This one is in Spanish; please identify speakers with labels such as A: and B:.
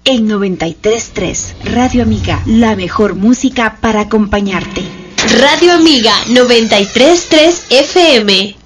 A: en 93.3. Radio Amiga, la mejor música para acompañarte.
B: Radio Amiga 93.3 FM.